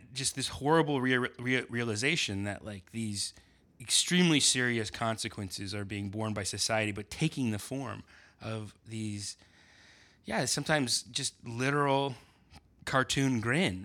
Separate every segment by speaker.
Speaker 1: just this horrible realization that like these extremely serious consequences are being borne by society, but taking the form of these, sometimes just literal cartoon grin.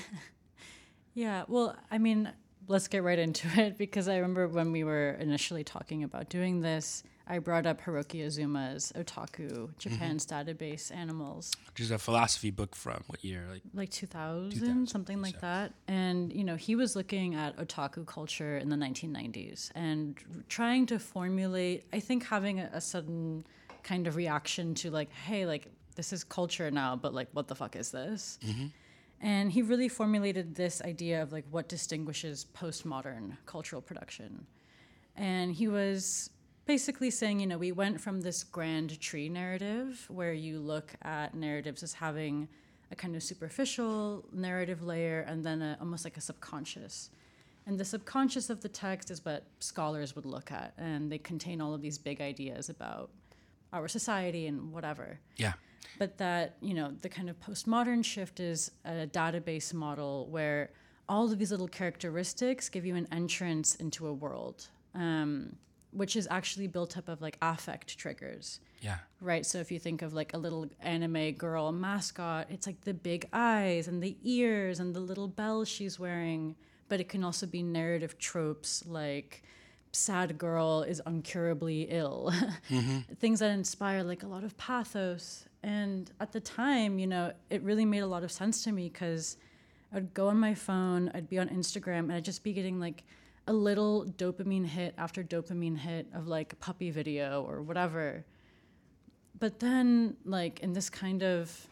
Speaker 2: Yeah, well, I mean, let's get right into it, because I remember when we were initially talking about doing this, I brought up Hiroki Azuma's Otaku, Japan's Database Animals.
Speaker 1: Which is a philosophy book from what year?
Speaker 2: Like 2000, something like that. And, he was looking at otaku culture in the 1990s and trying to formulate, I think having a sudden kind of reaction to like, hey, like, this is culture now, but like, what the fuck is this? Mm-hmm. And he really formulated this idea of like what distinguishes postmodern cultural production. And he was basically saying, we went from this grand tree narrative where you look at narratives as having a kind of superficial narrative layer and then almost like a subconscious. And the subconscious of the text is what scholars would look at, and they contain all of these big ideas about our society and whatever.
Speaker 1: Yeah.
Speaker 2: But that, the kind of postmodern shift is a database model where all of these little characteristics give you an entrance into a world, which is actually built up of like affect triggers.
Speaker 1: Yeah.
Speaker 2: Right. So if you think of like a little anime girl mascot, it's like the big eyes and the ears and the little bell she's wearing. But it can also be narrative tropes like sad girl is incurably ill. Mm-hmm. Things that inspire like a lot of pathos. And at the time, it really made a lot of sense to me, because I'd go on my phone, I'd be on Instagram, and I'd just be getting like a little dopamine hit after dopamine hit of like a puppy video or whatever. But then like in this kind of,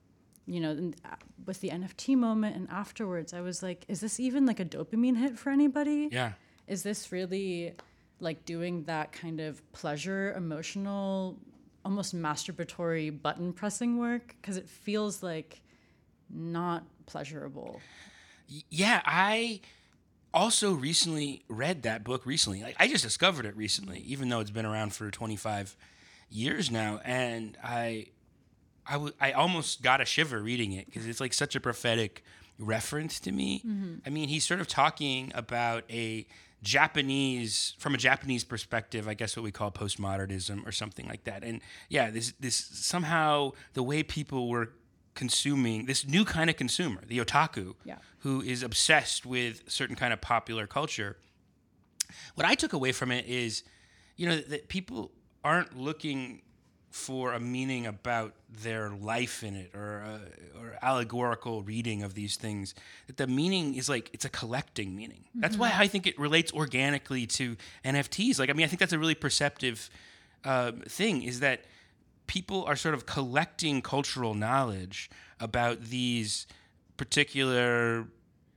Speaker 2: with the NFT moment and afterwards, I was like, is this even like a dopamine hit for anybody?
Speaker 1: Yeah.
Speaker 2: Is this really like doing that kind of pleasure, emotional, almost masturbatory button pressing work? Because it feels like not pleasurable.
Speaker 1: Yeah, I also recently read that book recently. Like, I just discovered it recently, even though it's been around for 25 years now. And I almost got a shiver reading it, because it's like such a prophetic reference to me. Mm-hmm. I mean, he's sort of talking about from a Japanese perspective, I guess what we call postmodernism or something like that. And yeah, this somehow the way people were consuming this new kind of consumer, the otaku, who is obsessed with certain kind of popular culture. What I took away from it is, that people aren't looking for a meaning about their life in it, or allegorical reading of these things. That the meaning is like, it's a collecting meaning. Mm-hmm. That's why I think it relates organically to NFTs. Like, I mean, I think that's a really perceptive thing, is that people are sort of collecting cultural knowledge about these particular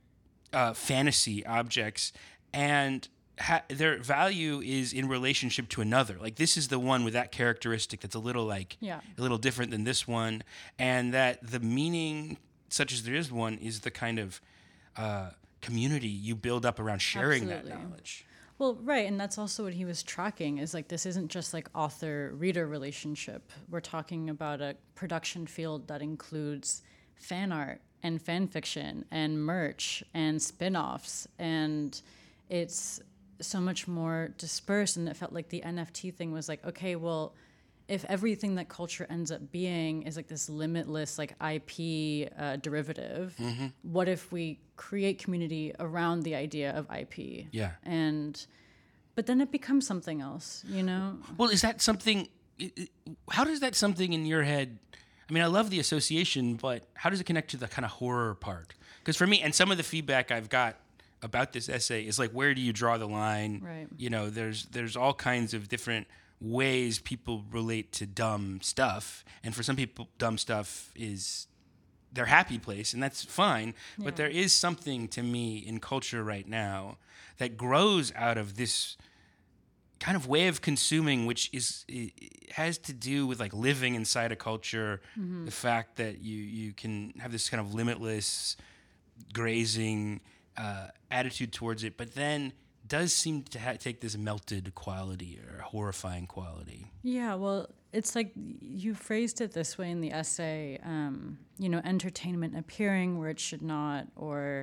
Speaker 1: fantasy objects, and their value is in relationship to another. Like, this is the one with that characteristic that's a little different than this one, and that the meaning, such as there is one, is the kind of community you build up around sharing that knowledge.
Speaker 2: Well, right, and that's also what he was tracking, is like, this isn't just like author-reader relationship. We're talking about a production field that includes fan art and fan fiction and merch and spin-offs, and it's so much more dispersed. And it felt like the NFT thing was like, okay, well, if everything that culture ends up being is like this limitless like IP derivative, mm-hmm. what if we create community around the idea of IP?
Speaker 1: Yeah.
Speaker 2: But then it becomes something else,
Speaker 1: Well, is that something, how does that something in your head, I mean, I love the association, but how does it connect to the kind of horror part? Because for me, and some of the feedback I've got about this essay is like, where do you draw the line?
Speaker 2: Right.
Speaker 1: There's all kinds of different ways people relate to dumb stuff, and for some people dumb stuff is their happy place, and that's fine. Yeah. But there is something to me in culture right now that grows out of this kind of way of consuming, which has to do with like living inside a culture. Mm-hmm. The fact that you can have this kind of limitless grazing attitude towards it, but then does seem to take this melted quality or horrifying quality.
Speaker 2: Yeah, well, it's like you phrased it this way in the essay, entertainment appearing where it should not, or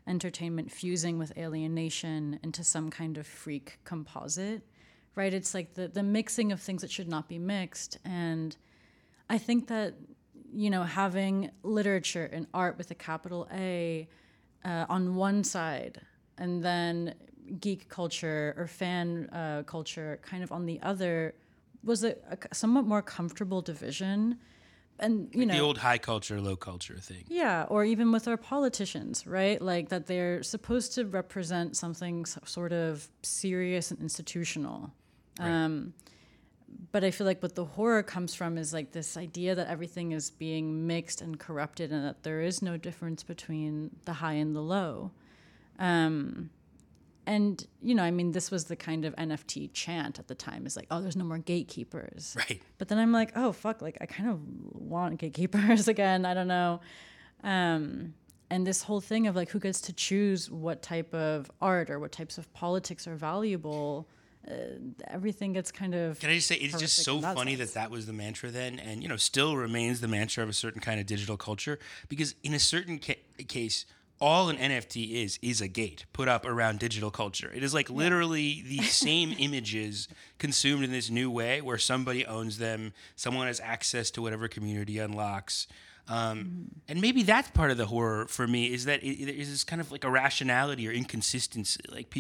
Speaker 2: entertainment fusing with alienation into some kind of freak composite, right? It's like the mixing of things that should not be mixed. And I think that, having literature and art with a capital A on one side, and then geek culture or fan culture kind of on the other, was a somewhat more comfortable division. And
Speaker 1: the old high culture, low culture thing.
Speaker 2: Yeah, or even with our politicians, right? Like that they're supposed to represent something sort of serious and institutional. Right. But I feel like what the horror comes from is like this idea that everything is being mixed and corrupted, and that there is no difference between the high and the low. And, this was the kind of NFT chant at the time, is like, oh, there's no more gatekeepers.
Speaker 1: Right.
Speaker 2: But then I'm like, oh, fuck, like I kind of want gatekeepers again. I don't know. And this whole thing of like who gets to choose what type of art or what types of politics are valuable, everything gets kind of...
Speaker 1: Can I just say, it's just so funny that was the mantra then, and, still remains the mantra of a certain kind of digital culture, because in a certain case... all an NFT is a gate put up around digital culture. It is like literally the same images consumed in this new way where somebody owns them, someone has access to whatever community unlocks. And maybe that's part of the horror for me, is that it is this kind of like irrationality or inconsistency. Like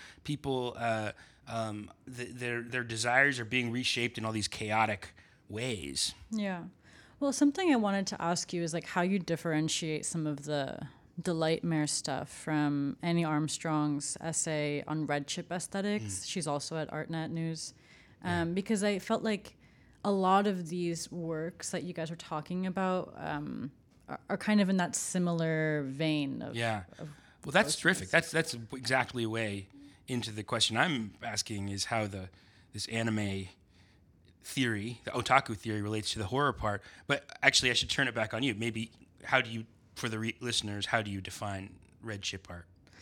Speaker 1: their desires are being reshaped in all these chaotic ways.
Speaker 2: Yeah. Well, something I wanted to ask you is like how you differentiate some of the Delightmare stuff from Annie Armstrong's essay on red chip aesthetics. She's also at ArtNet News. Because I felt like a lot of these works that you guys are talking about are kind of in that similar vein of...
Speaker 1: Yeah. Well, that's terrific. That's exactly a way into the question I'm asking, is how this anime theory, the otaku theory, relates to the horror part. But actually, I should turn it back on you. Maybe for the listeners, how do you define red chip art?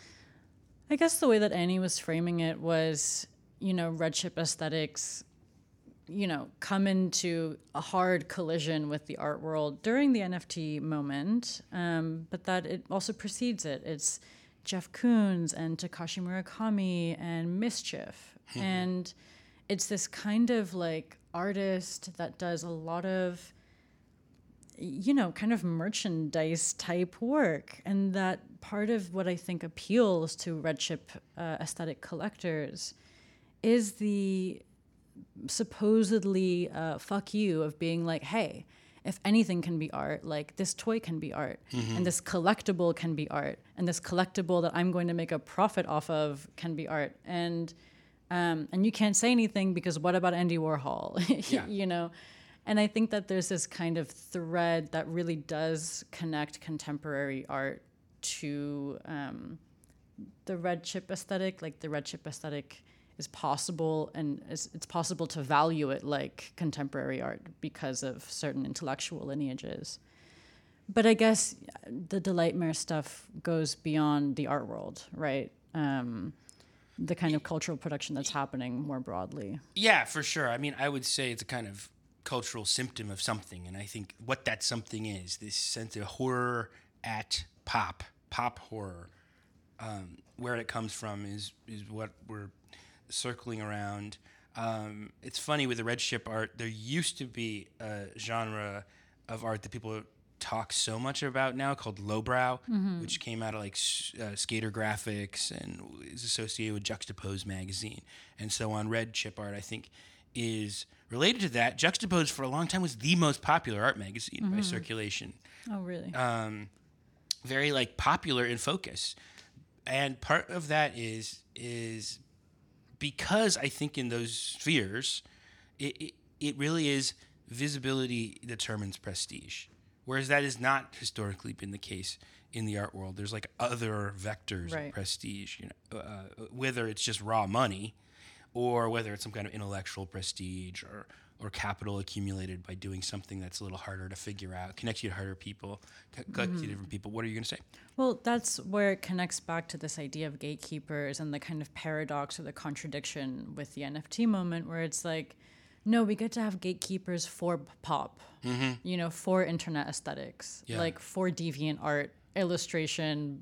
Speaker 2: I guess the way that Annie was framing it was, red chip aesthetics, come into a hard collision with the art world during the NFT moment, but that it also precedes it. It's Jeff Koons and Takashi Murakami and Mischief. And it's this kind of like artist that does a lot of kind of merchandise type work. And that part of what I think appeals to red chip aesthetic collectors is the supposedly fuck you of being like, hey, if anything can be art, like this toy can be art, and this collectible can be art, and this collectible that I'm going to make a profit off of can be art. And you can't say anything because what about Andy Warhol?
Speaker 1: Yeah.
Speaker 2: And I think that there's this kind of thread that really does connect contemporary art to the red chip aesthetic. Like the red chip aesthetic is possible, and it's possible to value it like contemporary art because of certain intellectual lineages. But I guess the Delightmare stuff goes beyond the art world, right? The kind of cultural production that's happening more broadly.
Speaker 1: Yeah, for sure. I mean, I would say it's a kind of cultural symptom of something, and I think what that something is, this sense of horror at pop horror, where it comes from is what we're circling around. It's funny with the red chip art, there used to be a genre of art that people talk so much about now called lowbrow, which came out of like Skater Graphics and is associated with Juxtapose magazine. And so on, red chip art, I think, is related to that. Juxtapose for a long time was the most popular art magazine by circulation.
Speaker 2: Oh, really?
Speaker 1: Very like popular in focus. And part of that is because I think in those spheres, it really is visibility determines prestige. Whereas that has not historically been the case in the art world. There's like other vectors of prestige, whether it's just raw money or whether it's some kind of intellectual prestige or capital accumulated by doing something that's a little harder to figure out, connects you to harder people, connects you to different people. What are you going to say?
Speaker 2: Well, that's where it connects back to this idea of gatekeepers and the kind of paradox or the contradiction with the NFT moment, where it's like, no, we get to have gatekeepers for pop, for internet aesthetics, like for deviant art, illustration,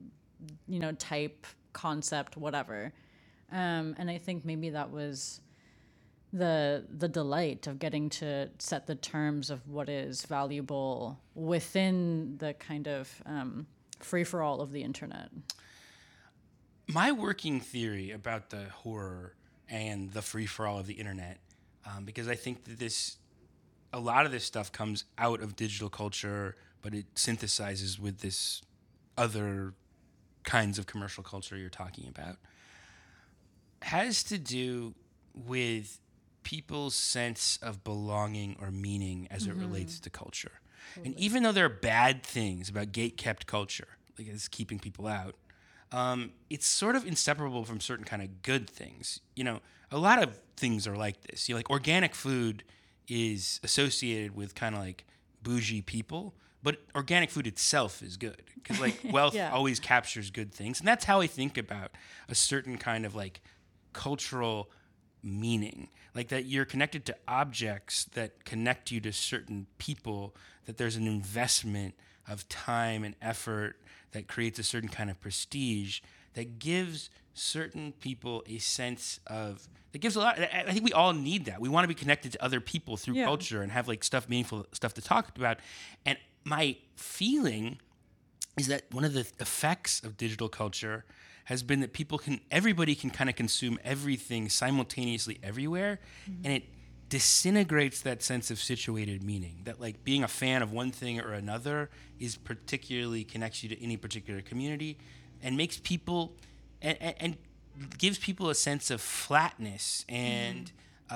Speaker 2: type, concept, whatever. And I think maybe that was the delight of getting to set the terms of what is valuable within the kind of free-for-all of the internet.
Speaker 1: My working theory about the horror and the free-for-all of the internet, because I think that a lot of this stuff comes out of digital culture, but it synthesizes with this other kinds of commercial culture you're talking about, has to do with people's sense of belonging or meaning as it relates to culture. Totally. And even though there are bad things about gate-kept culture, like it's keeping people out, it's sort of inseparable from certain kind of good things. A lot of things are like this. Like organic food is associated with kind of like bougie people, but organic food itself is good because like wealth always captures good things. And that's how I think about a certain kind of like cultural meaning, like that you're connected to objects that connect you to certain people, that there's an investment of time and effort that creates a certain kind of prestige that gives certain people a sense of, that gives a lot. I think we all need that. We want to be connected to other people through culture and have like meaningful stuff to talk about. And my feeling is that one of the effects of digital culture has been that everybody can kind of consume everything simultaneously everywhere, and it disintegrates that sense of situated meaning, that like being a fan of one thing or another is particularly connects you to any particular community and makes people and gives people a sense of flatness and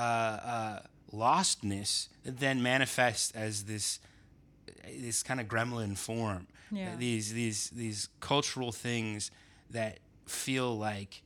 Speaker 1: lostness that then manifests as this kind of gremlin form. These cultural things that feel like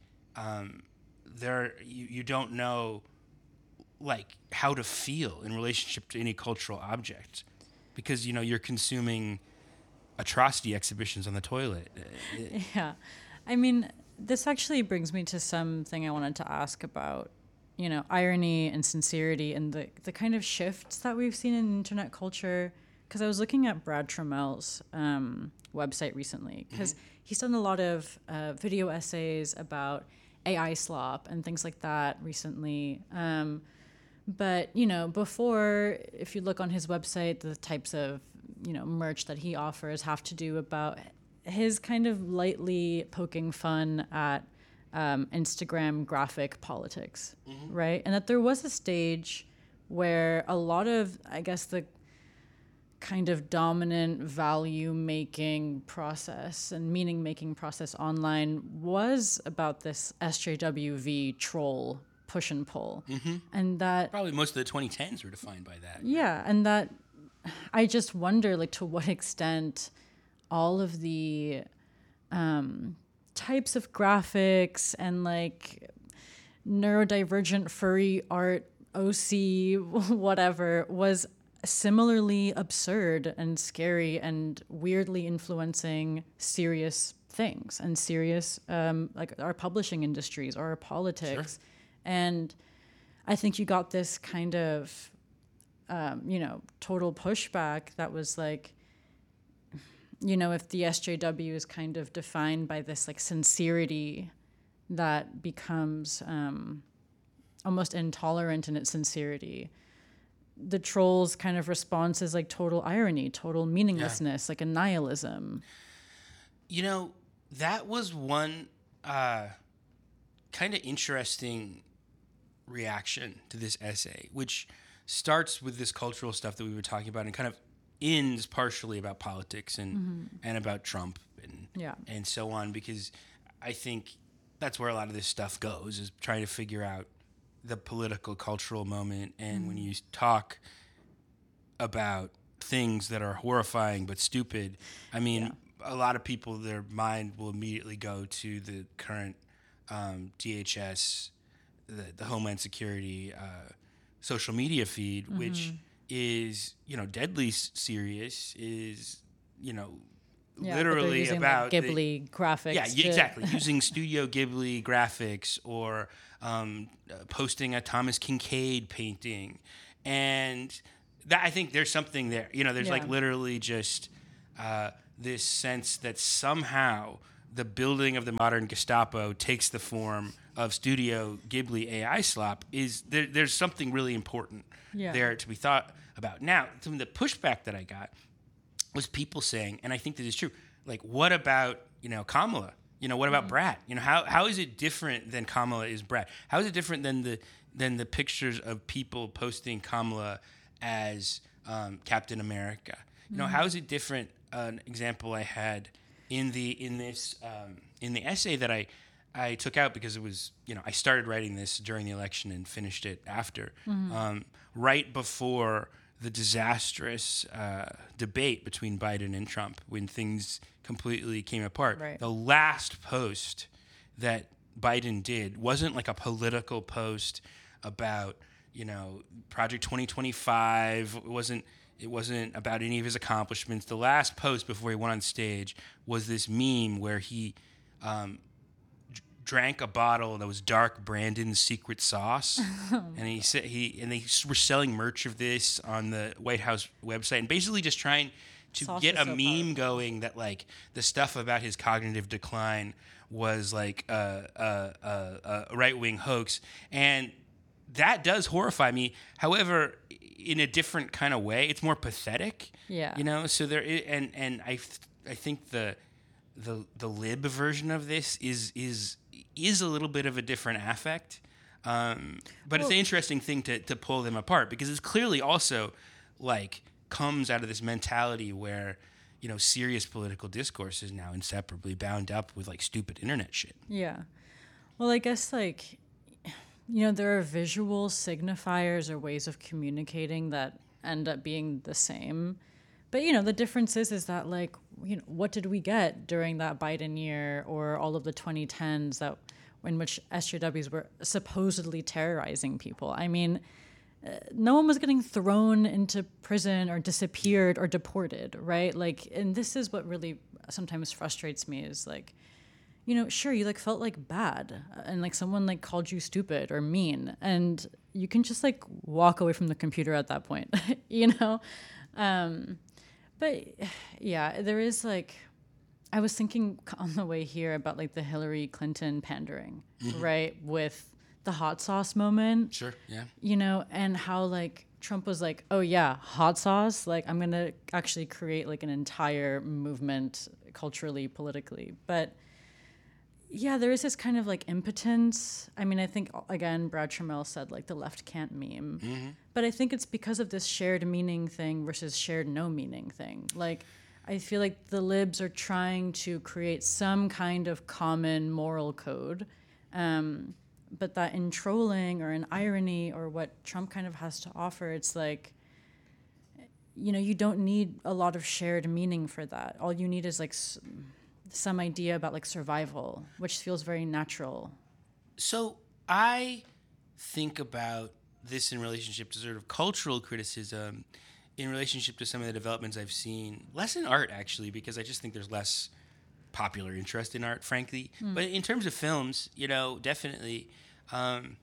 Speaker 1: you don't know like how to feel in relationship to any cultural object because you're consuming atrocity exhibitions on the toilet.
Speaker 2: Yeah, I mean, this actually brings me to something I wanted to ask about, irony and sincerity and the kind of shifts that we've seen in internet culture. Because I was looking at Brad Trommel's website recently, because he's done a lot of video essays about AI slop and things like that recently. But, before, if you look on his website, the types of, merch that he offers have to do about his kind of lightly poking fun at Instagram graphic politics, right? And that there was a stage where a lot of, I guess, the kind of dominant value-making process and meaning-making process online was about this SJWV troll push and pull. And that
Speaker 1: probably most of the 2010s were defined by that.
Speaker 2: Yeah, and that I just wonder, like, to what extent all of the types of graphics and like neurodivergent furry art, OC, whatever, was similarly absurd and scary and weirdly influencing serious things and serious like our publishing industries or our politics. Sure. And I think you got this kind of total pushback that was like, if the SJW is kind of defined by this like sincerity that becomes almost intolerant in its sincerity, the trolls' kind of response is like total irony, total meaninglessness, like a nihilism.
Speaker 1: That was one kind of interesting reaction to this essay, which starts with this cultural stuff that we were talking about and kind of ends partially about politics and about Trump and so on, because I think that's where a lot of this stuff goes, is trying to figure out the political cultural moment. And when you talk about things that are horrifying but stupid, I mean, a lot of people, their mind will immediately go to the current DHS, the Homeland Security social media feed, which is, deadly serious, is, literally about
Speaker 2: like Ghibli graphics.
Speaker 1: Yeah, exactly. Using Studio Ghibli graphics or posting a Thomas Kinkade painting. And that, I think there's something there. There's like literally just this sense that somehow the building of the modern Gestapo takes the form of Studio Ghibli AI slop, is there's something really important there to be thought about. Now, some of the pushback that I got was people saying, and I think this is true, like, what about, Kamala? What about Brat? How is it different than Kamala is Brat? How is it different than the pictures of people posting Kamala as Captain America? How is it different? An example I had in the essay that I took out, because it was, I started writing this during the election and finished it after, right before the disastrous debate between Biden and Trump, when things completely came apart.
Speaker 2: Right.
Speaker 1: The last post that Biden did wasn't like a political post about, Project 2025. It wasn't about any of his accomplishments. The last post before he went on stage was this meme where he drank a bottle that was dark Brandon's secret sauce, and he said they were selling merch of this on the White House website, and basically just trying to get a meme going that, like, the stuff about his cognitive decline was like a right-wing hoax, and that does horrify me. However, in a different kind of way, it's more pathetic.
Speaker 2: Yeah.
Speaker 1: So there is, and I think the lib version of this is a little bit of a different affect, but it's an interesting thing to pull them apart, because it's clearly also like comes out of this mentality where serious political discourse is now inseparably bound up with like stupid internet shit.
Speaker 2: Yeah. Well, I guess like, there are visual signifiers or ways of communicating that end up being the same. But, the difference is that, like, what did we get during that Biden year or all of the 2010s in which SJWs were supposedly terrorizing people? I mean, no one was getting thrown into prison or disappeared or deported, right? Like, and this is what really sometimes frustrates me is, like, sure, you, like, felt, like, bad and, like, someone, like, called you stupid or mean, and you can just, like, walk away from the computer at that point, But yeah, there is, like, I was thinking on the way here about, like, the Hillary Clinton pandering, right? With the hot sauce moment.
Speaker 1: Sure, yeah.
Speaker 2: And how, like, Trump was like, oh yeah, hot sauce. Like, I'm going to actually create, like, an entire movement culturally, politically. But yeah, there is this kind of, like, impotence. I mean, I think, again, Brad Trammell said, like, the left can't meme. But I think it's because of this shared meaning thing versus shared no meaning thing. Like, I feel like the libs are trying to create some kind of common moral code. But that in trolling or in irony or what Trump kind of has to offer, it's like, you don't need a lot of shared meaning for that. All you need is, like, some idea about, like, survival, which feels very natural.
Speaker 1: So I think about this in relationship to sort of cultural criticism, in relationship to some of the developments I've seen, less in art, actually, because I just think there's less popular interest in art, frankly. But in terms of films, definitely, and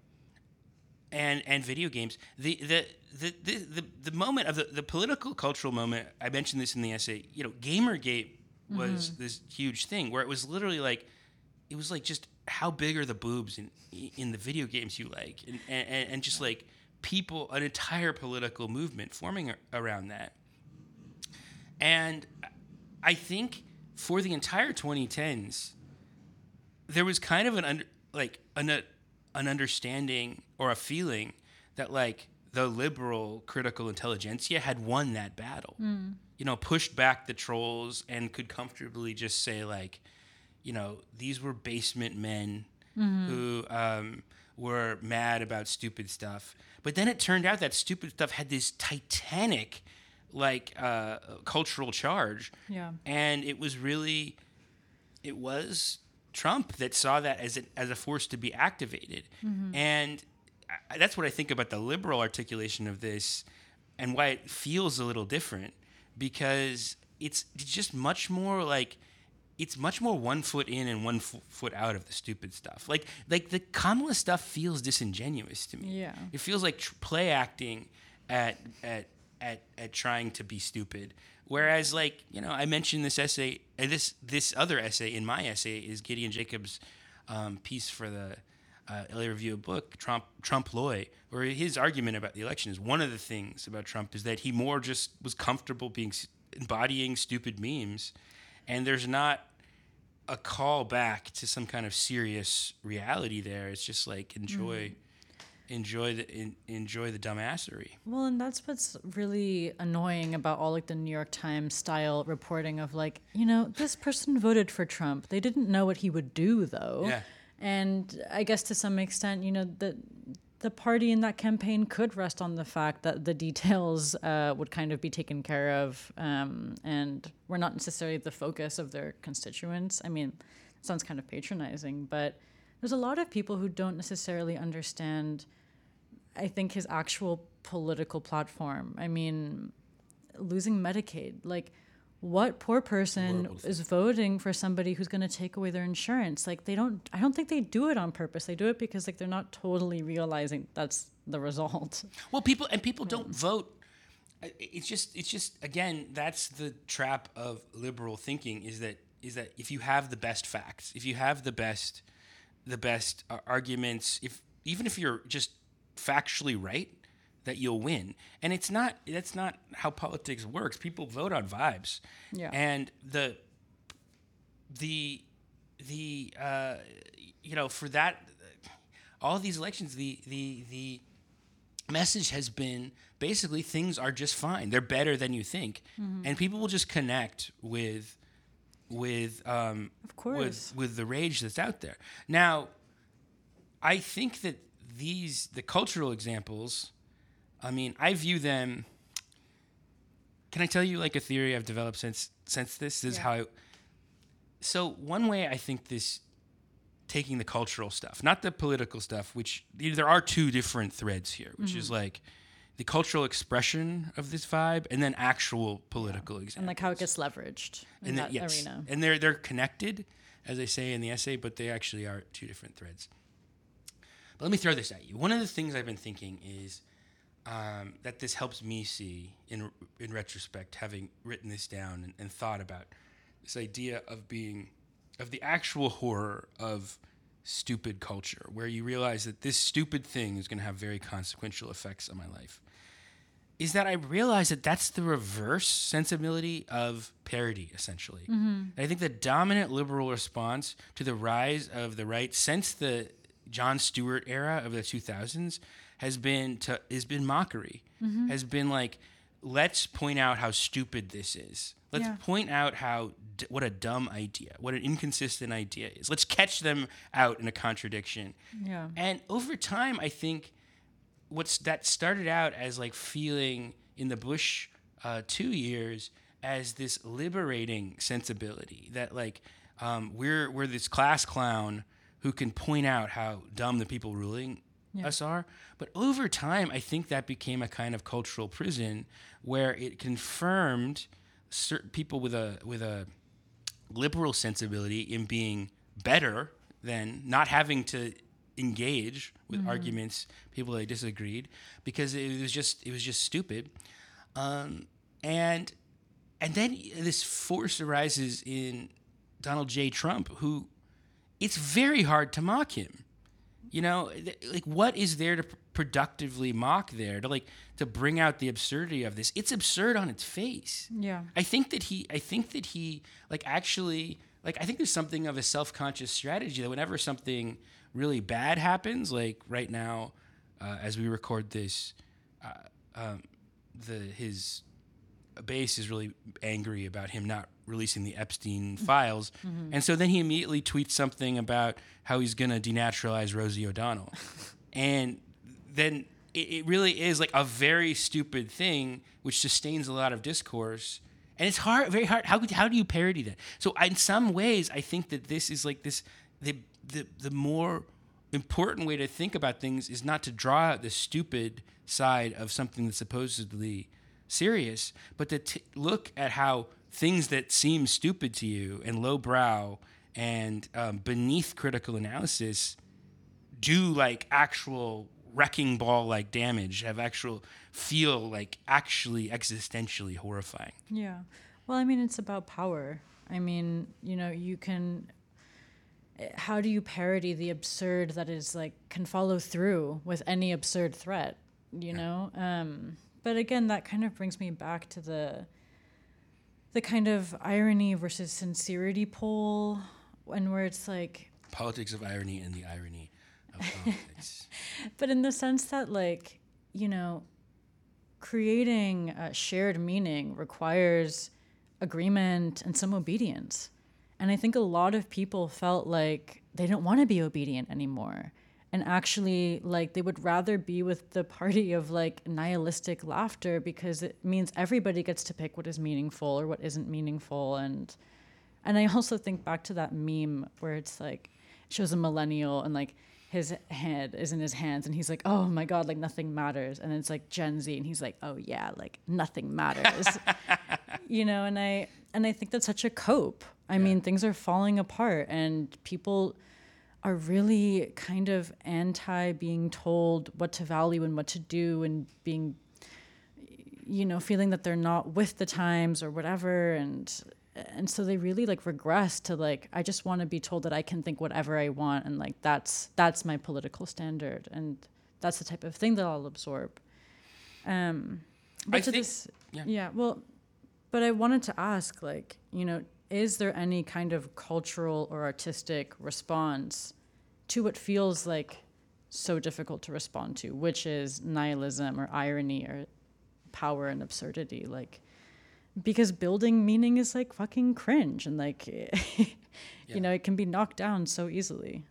Speaker 1: video games, the moment of the political cultural moment, I mentioned this in the essay, Gamergate was this huge thing where it was literally like, it was like, just how big are the boobs in the video games you like, and just like people, an entire political movement forming around that. And I think for the entire 2010s, there was kind of an understanding or a feeling that, like, the liberal critical intelligentsia had won that battle. Pushed back the trolls and could comfortably just say, like, these were basement men who were mad about stupid stuff. But then it turned out that stupid stuff had this titanic, like, cultural charge.
Speaker 2: Yeah.
Speaker 1: And it was Trump that saw that as a force to be activated. And that's what I think about the liberal articulation of this and why it feels a little different, because it's just much more like, it's much more 1 foot in and 1 foot out of the stupid stuff. Like the Kamala stuff feels disingenuous to me.
Speaker 2: Yeah.
Speaker 1: It feels like play acting at at trying to be stupid. Whereas, like, you know, I mentioned this essay, this other essay in my essay is Gideon Jacobs' piece for the LA Review of Book, Trump-Loy, where his argument about the election is one of the things about Trump is that he more just was comfortable embodying stupid memes, and there's not a call back to some kind of serious reality there. It's just like enjoy the dumbassery.
Speaker 2: Well, and that's what's really annoying about all like the New York Times style reporting of like, you know, this person voted for Trump. They didn't know what he would do though.
Speaker 1: Yeah.
Speaker 2: And I guess to some extent, you know, the party in that campaign could rest on the fact that the details would kind of be taken care of and were not necessarily the focus of their constituents. I mean, it sounds kind of patronizing, but there's a lot of people who don't necessarily understand, I think, his actual political platform. I mean, losing Medicaid, like, what poor person is voting for somebody who's going to take away their insurance? Like, I don't think they do it on purpose. They do it because like they're not totally realizing that's the result.
Speaker 1: Well, people don't vote. It's just again, that's the trap of liberal thinking is that if you have the best facts, if you have the best arguments, even if you're just factually right, that you'll win. And that's not how politics works. People vote on vibes.
Speaker 2: Yeah.
Speaker 1: And the you know, for that, all these elections, the message has been basically things are just fine. They're better than you think. Mm-hmm. And people will just connect with
Speaker 2: of course,
Speaker 1: with the rage that's out there. Now, I think that the cultural examples, I mean, I view them. Can I tell you like a theory I've developed since this? This is how. So one way I think this, taking the cultural stuff, not the political stuff, which there are two different threads here, which is like the cultural expression of this vibe, and then actual political examples.
Speaker 2: And like how it gets leveraged in that arena.
Speaker 1: And they're connected, as I say in the essay, but they actually are two different threads. But let me throw this at you. One of the things I've been thinking is that this helps me see in retrospect, having written this down and thought about this idea of the actual horror of stupid culture, where you realize that this stupid thing is going to have very consequential effects on my life, is that I realize that that's the reverse sensibility of parody, essentially. Mm-hmm. I think the dominant liberal response to the rise of the right since the Jon Stewart era of the 2000s has been mockery, has been like, let's point out how stupid this is. Let's point out what a dumb idea, what an inconsistent idea is. Let's catch them out in a contradiction.
Speaker 2: Yeah.
Speaker 1: And over time, I think that started out as like feeling in the Bush 2 years as this liberating sensibility that like we're this class clown who can point out how dumb the people ruling us are. But over time, I think that became a kind of cultural prison where it confirmed certain people with a liberal sensibility in being better than not having to engage with arguments people they disagreed, because it was just stupid, and then this force arises in Donald J. Trump, who it's very hard to mock him. You know, like, what is there to productively mock there, to bring out the absurdity of this? It's absurd on its face.
Speaker 2: Yeah.
Speaker 1: I think that he actually I think there's something of a self-conscious strategy that whenever something really bad happens, like right now, as we record this, his base is really angry about him not releasing the Epstein files. Mm-hmm. And so then he immediately tweets something about how he's going to denaturalize Rosie O'Donnell. And then it really is like a very stupid thing, which sustains a lot of discourse. And it's hard, very hard. How do you parody that? So in some ways, I think that this is like this, the more important way to think about things is not to draw out the stupid side of something that's supposedly serious, but to look at how things that seem stupid to you and lowbrow and beneath critical analysis do like actual wrecking ball like damage, have feel like actually existentially horrifying.
Speaker 2: Yeah. Well, I mean, it's about power. I mean, how do you parody the absurd that is like can follow through with any absurd threat, you know? But again, that kind of brings me back to the kind of irony versus sincerity pole, and where it's like
Speaker 1: politics of irony and the irony of politics.
Speaker 2: But in the sense that, like, creating a shared meaning requires agreement and some obedience. And I think a lot of people felt like they don't want to be obedient anymore. And actually, like, they would rather be with the party of, like, nihilistic laughter, because it means everybody gets to pick what is meaningful or what isn't meaningful. And I also think back to that meme where it's like, it shows a millennial and, like, his head is in his hands and he's like, oh my God, like nothing matters. And it's like Gen Z and he's like, oh yeah, like nothing matters. And I think that's such a cope. I mean, things are falling apart and people are really kind of anti being told what to value and what to do, and being, feeling that they're not with the times or whatever. And so they really like regress to like, I just want to be told that I can think whatever I want. And like, that's my political standard. And that's the type of thing that I'll absorb. But I wanted to ask, like, is there any kind of cultural or artistic response to what feels like so difficult to respond to, which is nihilism or irony or power and absurdity? Like, because building meaning is like fucking cringe and like, it can be knocked down so easily.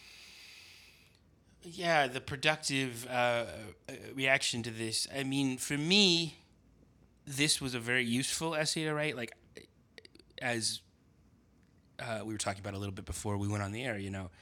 Speaker 1: Yeah, the productive reaction to this. I mean, for me, this was a very useful essay to write. Like, as we were talking about a little bit before we went on the air,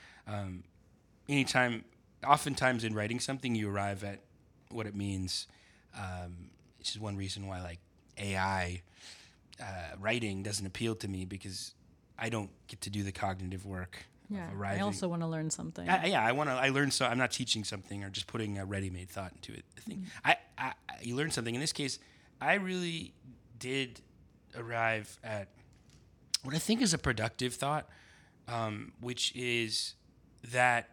Speaker 1: oftentimes in writing something, you arrive at what it means. Which is one reason why, like, AI writing doesn't appeal to me, because I don't get to do the cognitive work.
Speaker 2: Yeah, I also want to learn something.
Speaker 1: I learn. So I'm not teaching something or just putting a ready-made thought into it. I think you learn something. In this case, I really did arrive at what I think is a productive thought, which is that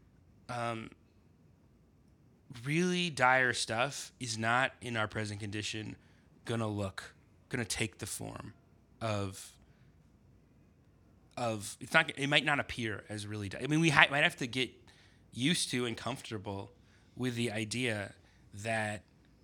Speaker 1: really dire stuff is not, in our present condition, gonna take the form of it's not. It might not appear as really. I mean, we might have to get used to and comfortable with the idea that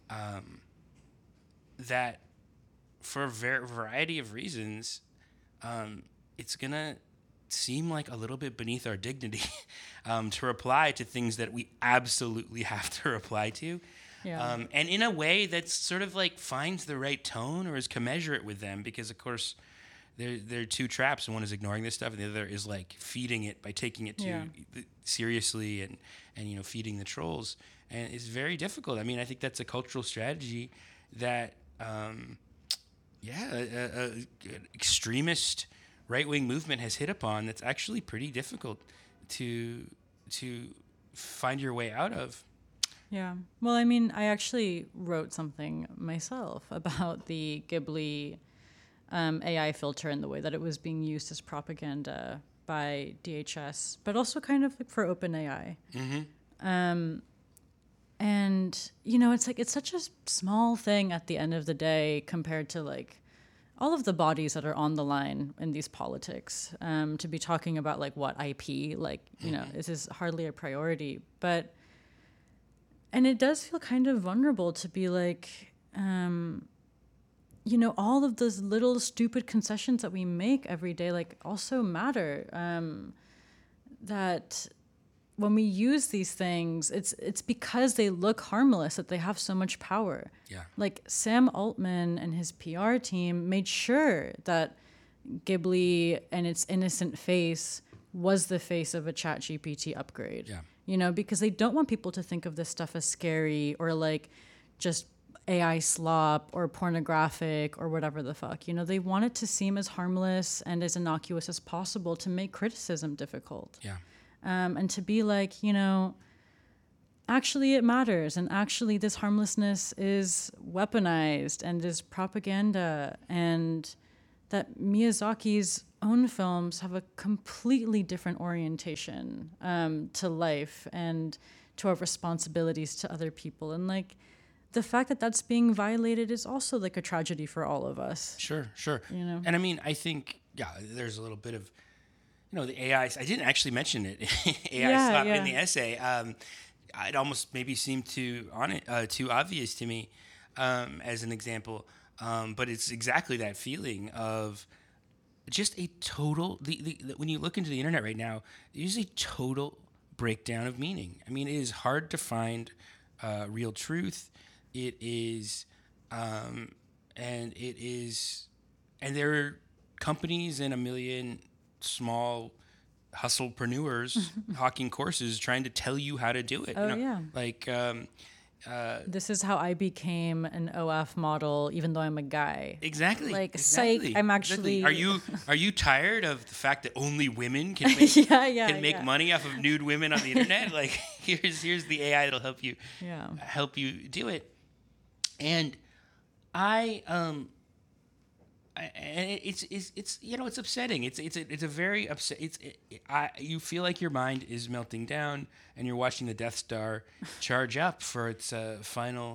Speaker 1: that for a variety of reasons, it's gonna seem like a little bit beneath our dignity to reply to things that we absolutely have to reply to.
Speaker 2: Yeah.
Speaker 1: And in a way that's sort of like finds the right tone or is commensurate with them, because of course there are two traps. One is ignoring this stuff, and the other is like feeding it by taking it too seriously and feeding the trolls. And it's very difficult. I mean, I think that's a cultural strategy that extremist right-wing movement has hit upon. That's actually pretty difficult to find your way out of.
Speaker 2: Yeah. Well, I mean, I actually wrote something myself about the Ghibli AI filter and the way that it was being used as propaganda by DHS, but also kind of like for OpenAI. Mm-hmm. And, it's like, it's such a small thing at the end of the day compared to like all of the bodies that are on the line in these politics, to be talking about like what IP, like, this is hardly a priority, and it does feel kind of vulnerable to be like, all of those little stupid concessions that we make every day, like, also matter. That when we use these things, it's because they look harmless that they have so much power.
Speaker 1: Yeah.
Speaker 2: Like, Sam Altman and his PR team made sure that Ghibli and its innocent face was the face of a ChatGPT upgrade.
Speaker 1: Yeah.
Speaker 2: Because they don't want people to think of this stuff as scary or like just AI slop or pornographic or whatever the fuck. They want it to seem as harmless and as innocuous as possible to make criticism difficult.
Speaker 1: Yeah.
Speaker 2: And to be like, actually it matters, and actually this harmlessness is weaponized and is propaganda, and that Miyazaki's own films have a completely different orientation to life and to our responsibilities to other people. And like the fact that that's being violated is also like a tragedy for all of us.
Speaker 1: Sure.
Speaker 2: You know?
Speaker 1: And I mean, I think, there's a little bit of, the AI. I didn't actually mention it. AI slap in the essay. It almost maybe seemed too obvious to me as an example. But it's exactly that feeling of just a total. When you look into the internet right now, there's a total breakdown of meaning. I mean, it is hard to find real truth. It is, and there are companies and a million small hustlepreneurs hawking courses trying to tell you how to do it. Like
Speaker 2: this is how I became an OF model, even though I'm a guy.
Speaker 1: Exactly.
Speaker 2: Psych, I'm actually.
Speaker 1: Are you tired of the fact that only women can make money off of nude women on the internet? Like here's the AI that'll help you do it. And it's it's upsetting. It's a very upset. You feel like your mind is melting down, and you're watching the Death Star charge up for its final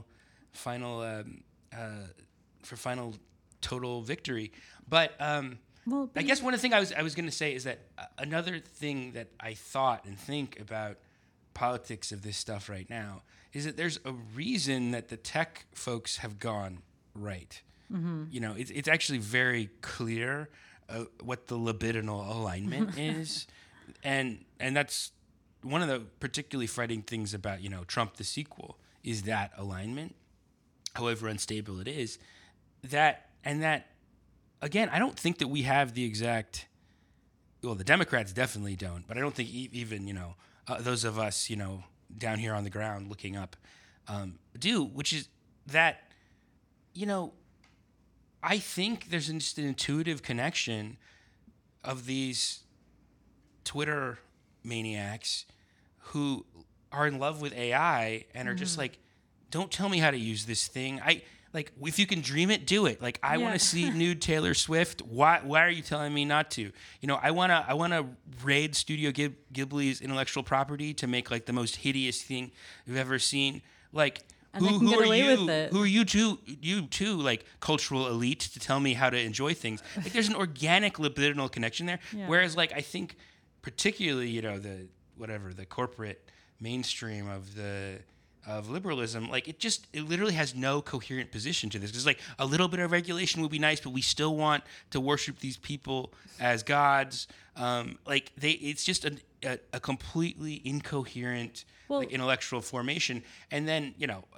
Speaker 1: total victory. But I guess one of the things I was going to say is that another thing that I thought and think about politics of this stuff right now is that there's a reason that the tech folks have gone right. Mm-hmm. It's actually very clear what the libidinal alignment is, and that's one of the particularly frightening things about Trump the sequel is that alignment, however unstable it is. That again, I don't think that we have the exact. Well, the Democrats definitely don't, but I don't think even those of us down here on the ground looking up do, which is that I think there's just an intuitive connection of these Twitter maniacs who are in love with AI and are just like, don't tell me how to use this thing. If you can dream it, do it. Like, I want to see nude Taylor Swift. Why are you telling me not to? I want to raid Studio Ghibli's intellectual property to make like the most hideous thing you've ever seen. Like, who are you? Who are you two, like cultural elite, to tell me how to enjoy things? Like, there's an organic libidinal connection there. Yeah. Whereas, like, I think particularly, the corporate mainstream of liberalism, like it literally has no coherent position to this. It's like a little bit of regulation would be nice, but we still want to worship these people as gods. It's just a completely incoherent intellectual formation. And then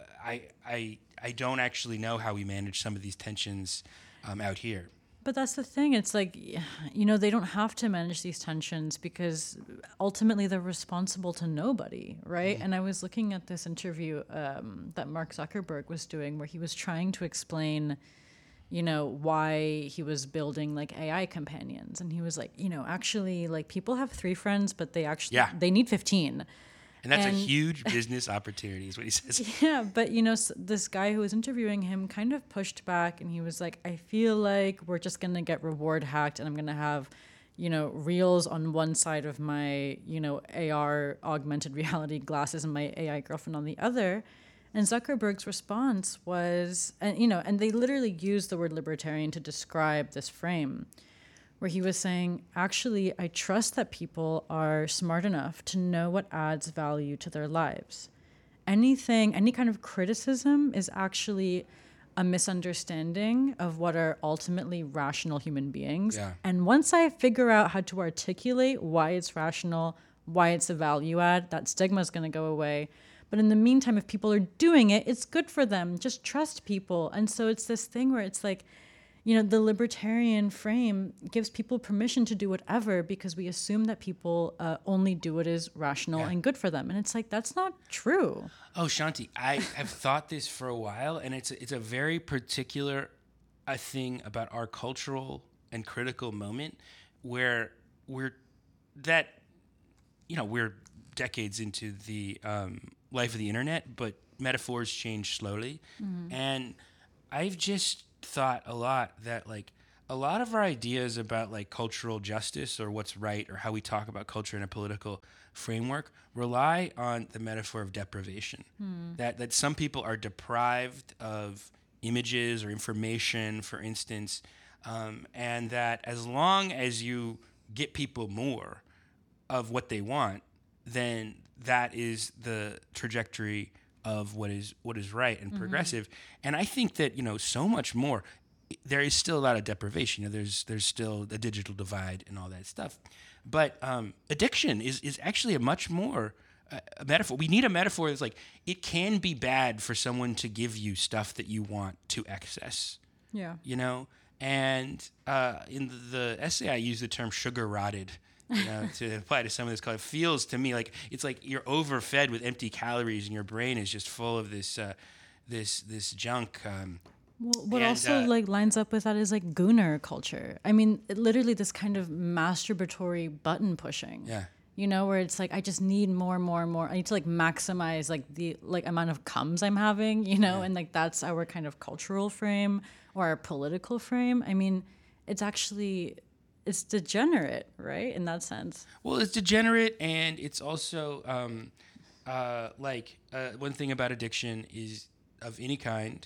Speaker 1: I don't actually know how we manage some of these tensions out here.
Speaker 2: But that's the thing. It's like, they don't have to manage these tensions because ultimately they're responsible to nobody, right? Mm-hmm. And I was looking at this interview that Mark Zuckerberg was doing where he was trying to explain, why he was building like AI companions. And he was like, actually, like people have 3 friends, but they they need 15.
Speaker 1: And that's a huge business opportunity is what he says.
Speaker 2: Yeah, but, this guy who was interviewing him kind of pushed back, and he was like, I feel like we're just going to get reward hacked, and I'm going to have, reels on one side of my, AR augmented reality glasses and my AI girlfriend on the other. And Zuckerberg's response was, and they literally used the word libertarian to describe this frame, where he was saying, actually, I trust that people are smart enough to know what adds value to their lives. Any kind of criticism is actually a misunderstanding of what are ultimately rational human beings. Yeah. And once I figure out how to articulate why it's rational, why it's a value add, that stigma is going to go away. But in the meantime, if people are doing it, it's good for them. Just trust people. And so it's this thing where it's like, the libertarian frame gives people permission to do whatever because we assume that people only do what is rational and good for them. And it's like, that's not true.
Speaker 1: Oh, Shanti, I have thought this for a while, and it's a very particular thing about our cultural and critical moment where we're decades into the life of the internet, but metaphors change slowly. And I've just thought a lot that like a lot of our ideas about like cultural justice or what's right or how we talk about culture in a political framework rely on the metaphor of deprivation. That some people are deprived of images or information, for instance, and that as long as you get people more of what they want, then that is the trajectory of what is right and progressive. And I think that, you know, so much more, there is still a lot of deprivation. You know, there's still a digital divide and all that stuff. But addiction is actually a much more a metaphor. We need a metaphor that's like, it can be bad for someone to give you stuff that you want to access.
Speaker 2: Yeah.
Speaker 1: You know? And in the essay, I use the term sugar rotted, you know, to apply to some of this. It feels to me like it's like you're overfed with empty calories, and your brain is just full of this this junk.
Speaker 2: Well, what also like lines up with that is like gooner culture. I mean, literally this kind of masturbatory button pushing.
Speaker 1: Yeah.
Speaker 2: You know, where it's like I just need more. I need to like maximize like the like amount of comes I'm having, you know, and like that's our kind of cultural frame or our political frame. I mean, it's degenerate, right? In that sense.
Speaker 1: Well, it's degenerate, and it's also one thing about addiction is of any kind,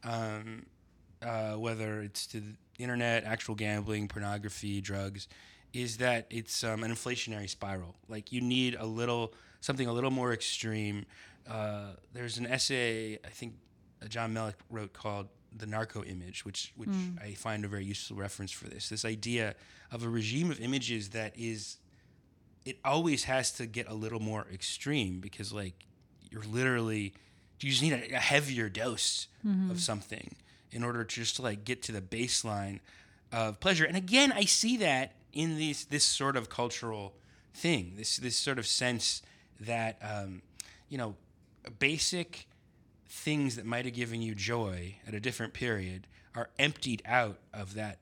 Speaker 1: whether it's to the internet, actual gambling, pornography, drugs, is that it's an inflationary spiral. Like you need something a little more extreme. There's an essay I think John Melick wrote called "The Narco Image," which I find a very useful reference for this. This idea of a regime of images that it always has to get a little more extreme because like you just need a heavier dose of something in order to just to like get to the baseline of pleasure. And again, I see that in this sort of cultural thing, this sort of sense that basic things that might have given you joy at a different period are emptied out of that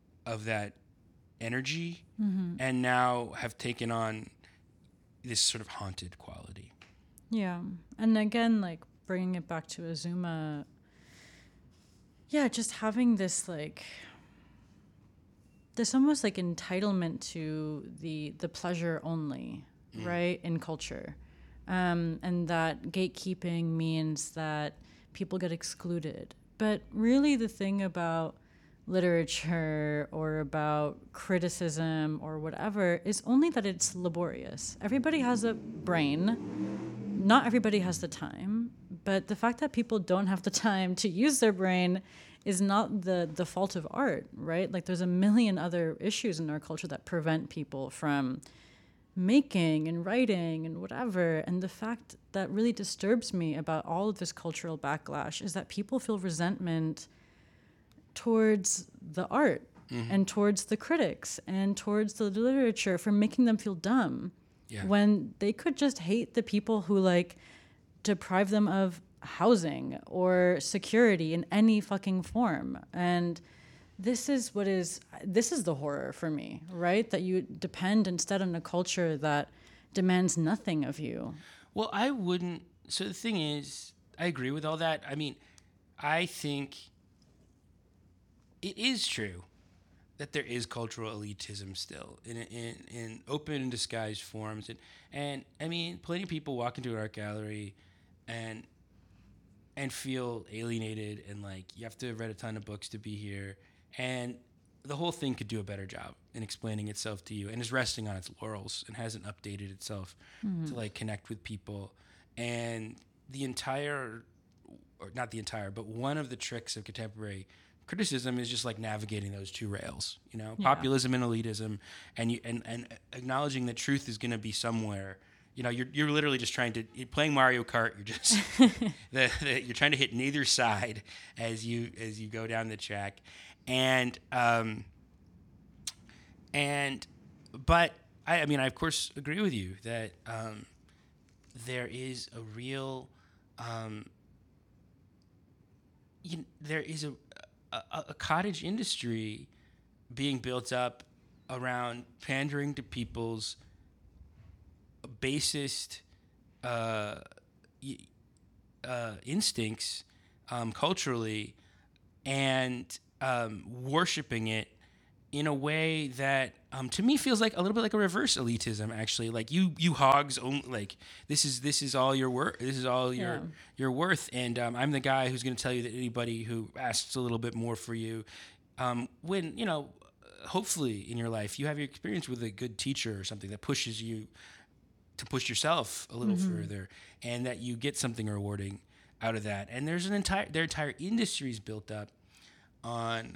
Speaker 1: energy and now have taken on this sort of haunted quality.
Speaker 2: Yeah. And again, like bringing it back to Azuma, just having this like there's almost like entitlement to the pleasure only, right, in culture. And that gatekeeping means that people get excluded. But really the thing about literature or about criticism or whatever is only that it's laborious. Everybody has a brain. Not everybody has the time. But the fact that people don't have the time to use their brain is not the fault of art, right? Like there's a million other issues in our culture that prevent people from making and writing and whatever. And the fact that really disturbs me about all of this cultural backlash is that people feel resentment towards the art and towards the critics and towards the literature for making them feel dumb when they could just hate the people who like deprive them of housing or security in any fucking form. And this is the horror for me, right? That you depend instead on a culture that demands nothing of you.
Speaker 1: Well, so the thing is, I agree with all that. I mean, I think it is true that there is cultural elitism still in open and disguised forms. And I mean, plenty of people walk into an art gallery and feel alienated and like you have to have read a ton of books to be here. And the whole thing could do a better job in explaining itself to you and is resting on its laurels and hasn't updated itself to like connect with people. And but one of the tricks of contemporary criticism is just like navigating those two rails, you know, populism and elitism, and acknowledging that truth is going to be somewhere. You know, you're literally just you're playing Mario Kart. You're just you're trying to hit neither side as you go down the track, but I mean I of course agree with you that there is a real there is a cottage industry being built up around pandering to people's basest instincts culturally and worshiping it in a way that to me feels like a little bit like a reverse elitism. Actually, like you hogs only, like this is all your worth. This is all your worth. And I'm the guy who's going to tell you that anybody who asks a little bit more for you, when hopefully in your life you have your experience with a good teacher or something that pushes you to push yourself a little further, and that you get something rewarding out of that. And their entire industry is built up on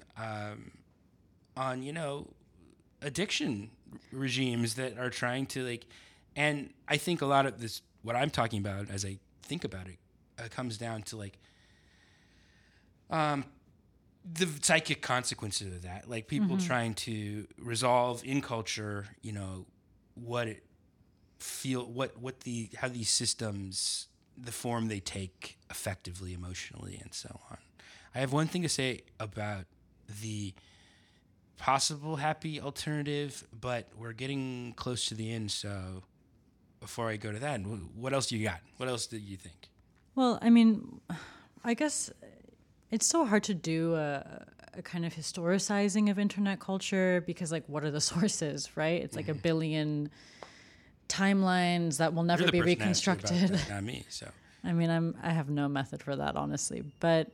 Speaker 1: addiction regimes that are trying to like, and I think a lot of this, what I'm talking about as I think about it, comes down to like the psychic consequences of that, like people trying to resolve in culture, how these systems, the form they take effectively, emotionally, and so on. I have one thing to say about the possible happy alternative, but we're getting close to the end, so before I go to that, what else do you got? What else do you think?
Speaker 2: Well, I mean, I guess it's so hard to do a kind of historicizing of internet culture because, like, what are the sources, right? It's like a billion timelines that will never be reconstructed.
Speaker 1: That, not me, so.
Speaker 2: I mean, I have no method for that, honestly, but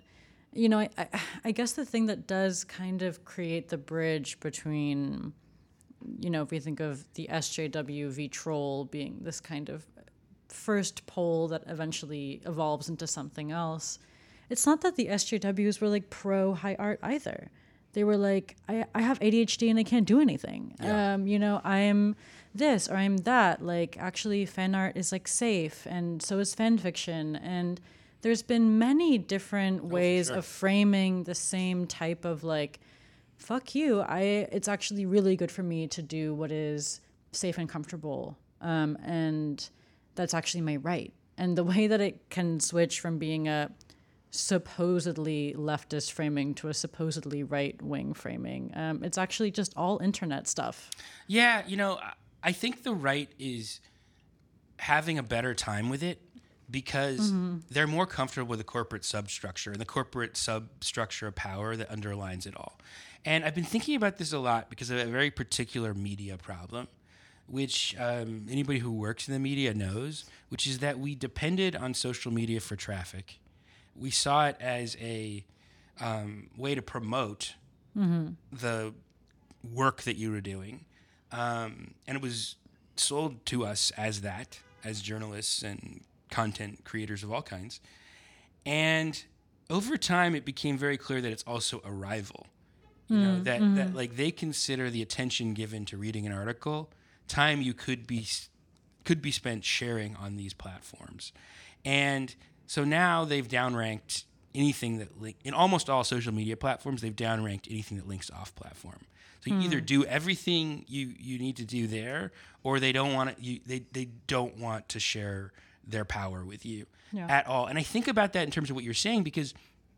Speaker 2: I guess the thing that does kind of create the bridge between, if we think of the SJW v Troll being this kind of first pole that eventually evolves into something else, it's not that the SJWs were like pro high art either. They were like, I have ADHD and I can't do anything. Yeah. I'm this or I'm that. Like, actually, fan art is like safe, and so is fan fiction. And there's been many different ways of framing the same type of like, fuck you. It's actually really good for me to do what is safe and comfortable. And that's actually my right. And the way that it can switch from being a supposedly leftist framing to a supposedly right-wing framing, it's actually just all internet stuff.
Speaker 1: Yeah, I think the right is having a better time with it, because they're more comfortable with the corporate substructure and the corporate substructure of power that underlines it all. And I've been thinking about this a lot because of a very particular media problem, which anybody who works in the media knows, which is that we depended on social media for traffic. We saw it as a way to promote the work that you were doing. And it was sold to us as that, as journalists and content creators of all kinds. And over time, it became very clear that it's also a rival. That like they consider the attention given to reading an article time you could be spent sharing on these platforms. And so now they've downranked anything that in almost all social media platforms, they've downranked anything that links off platform. So you either do everything you need to do there, or they don't want they don't want to share their power with you at all. And I think about that in terms of what you're saying, because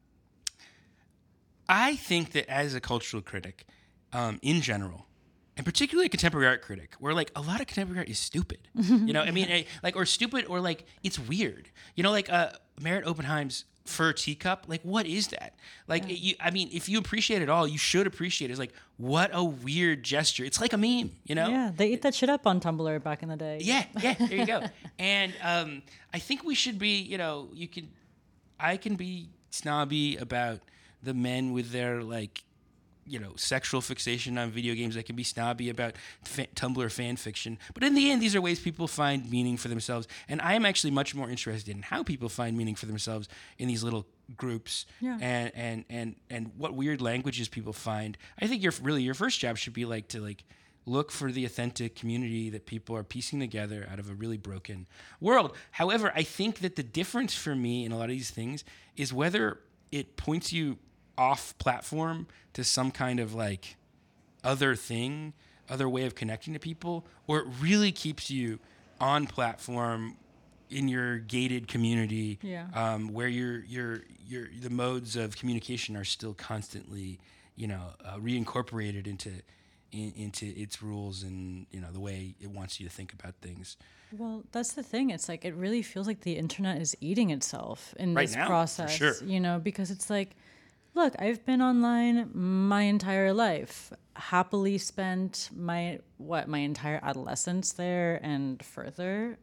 Speaker 1: I think that as a cultural critic, in general, and particularly a contemporary art critic, where like a lot of contemporary art is stupid, or stupid, or like it's weird, like Merritt Oppenheim's fur teacup, like what is that? Like, if you appreciate it all, you should appreciate it. It's like, what a weird gesture. It's like a meme,
Speaker 2: Yeah, they ate that shit up on Tumblr back in the day.
Speaker 1: Yeah, there you go. And I think we should be, I can be snobby about the men with their like, sexual fixation on video games. I can be snobby about Tumblr fan fiction. But in the end, these are ways people find meaning for themselves. And I am actually much more interested in how people find meaning for themselves in these little groups, and what weird languages people find. I think your first job should be like to like look for the authentic community that people are piecing together out of a really broken world. However, I think that the difference for me in a lot of these things is whether it points you off platform to some kind of like other way of connecting to people, or it really keeps you on platform in your gated community, where the modes of communication are still constantly, reincorporated into its rules and the way it wants you to think about things.
Speaker 2: Well, that's the thing. It's like it really feels like the internet is eating itself in
Speaker 1: right
Speaker 2: this
Speaker 1: now,
Speaker 2: process.
Speaker 1: For sure.
Speaker 2: Because it's like, look, I've been online my entire life. Happily spent my entire adolescence there and further.